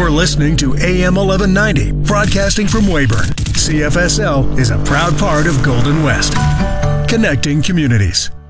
You're listening to AM 1190, broadcasting from Weyburn. CFSL is a proud part of Golden West, connecting communities.